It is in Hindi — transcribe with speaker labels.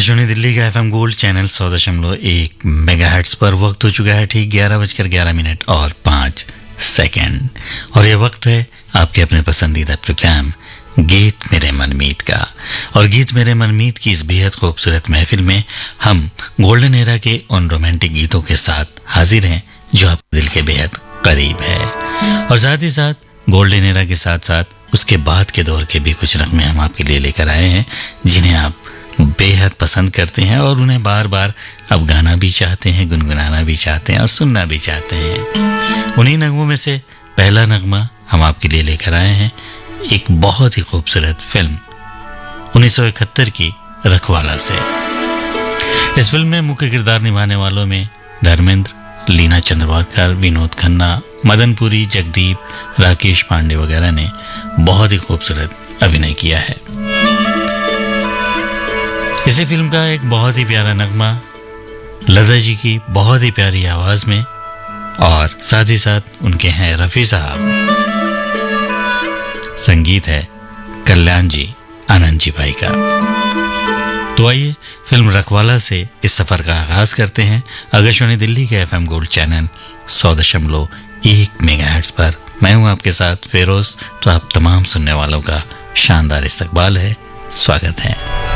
Speaker 1: आकाशवाणी दिल्ली का एफएम गोल्ड चैनल 100.1 मेगाहर्ट्ज पर वक्त हो चुका है ठीक 11:11 और 5 सेकंड। और ये वक्त है आपके अपने पसंदीदा प्रोग्राम गीत मेरे मनमीत का। और गीत मेरे मनमीत की इस बेहद खूबसूरत महफिल में हम गोल्डन एरा के उन रोमांटिक गीतों के साथ हाजिर हैं जो आपके दिल के बेहद करीब है। और साथ ही साथ गोल्डन एरा के साथ साथ उसके बाद के दौर के भी कुछ नगमे हम आपके लिए लेकर आए हैं जिन्हें आप बेहद पसंद करते हैं और उन्हें बार बार अब गाना भी चाहते हैं, गुनगुनाना भी चाहते हैं और सुनना भी चाहते हैं। उन्हीं नगमों में से पहला नगमा हम आपके लिए लेकर आए हैं एक बहुत ही खूबसूरत फिल्म 1971 की रखवाला से। इस फिल्म में मुख्य किरदार निभाने वालों में धर्मेंद्र, लीना चंद्रवाकर, विनोद खन्ना, मदन पुरी, जगदीप, राकेश पांडे वगैरह ने बहुत ही खूबसूरत अभिनय किया है। इसी फिल्म का एक बहुत ही प्यारा नगमा लता जी की बहुत ही प्यारी आवाज में और साथ ही साथ उनके हैं रफी साहब, संगीत है कल्याण जी, आनंद जी भाई का। तो आइए फिल्म रखवाला से इस सफर का आगाज करते हैं आकाशवाणी दिल्ली के एफएम गोल्ड चैनल 100.1 मेगाहर्ट्ज पर। मैं हूं आपके साथ फेरोज। तो आप तमाम सुनने वालों का शानदार इस्तकबाल है, स्वागत है।